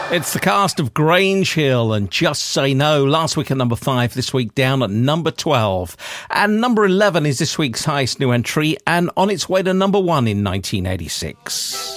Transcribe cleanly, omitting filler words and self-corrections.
It's the cast of Grange Hill and Just Say No. Last week at number 5, this week down at number 12. And number 11 is this week's highest new entry and on its way to number 1 in 1986.